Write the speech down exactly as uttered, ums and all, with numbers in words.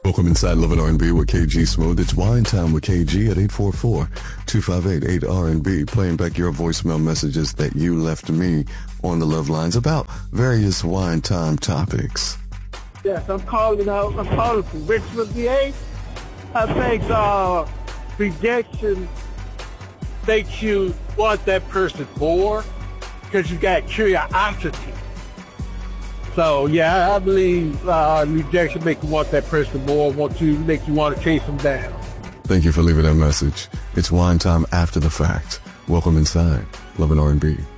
Welcome inside Love and R and B with K G Smooth. It's Wine Time with K G at eight four four, two five eight, eight R and B, playing back your voicemail messages that you left me on the love lines about various wine time topics. Yes, I'm calling out. I'm calling from Richmond, V A. I think uh, rejection makes you want that person more because you got curiosity. So, yeah, I believe uh, rejection makes you want that person more, want you, make you want to chase them down. Thank you for leaving that message. It's Wine Time after the fact. Welcome inside Love and R and B.